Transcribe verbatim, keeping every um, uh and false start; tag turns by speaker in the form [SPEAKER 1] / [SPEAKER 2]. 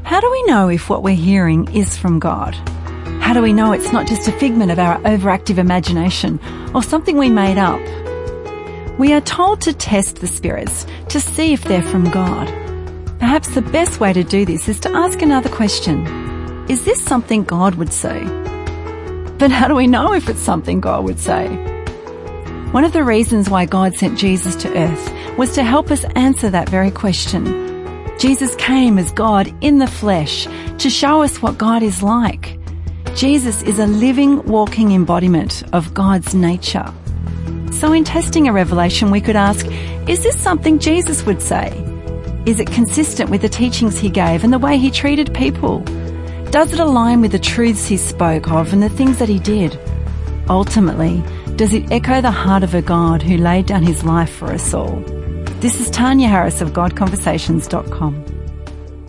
[SPEAKER 1] How do we know if what we're hearing is from God? How do we know it's not just a figment of our overactive imagination or something we made up? We are told to test the spirits to see if they're from God. Perhaps the best way to do this is to ask another question. Is this something God would say? But how do we know if it's something God would say? One of the reasons why God sent Jesus to earth was to help us answer that very question. Jesus came as God in the flesh to show us what God is like. Jesus is a living, walking embodiment of God's nature. So in testing a revelation, we could ask, is this something Jesus would say? Is it consistent with the teachings he gave and the way he treated people? Does it align with the truths he spoke of and the things that he did? Ultimately, does it echo the heart of a God who laid down his life for us all? This is Tanya Harris of God Conversations dot com.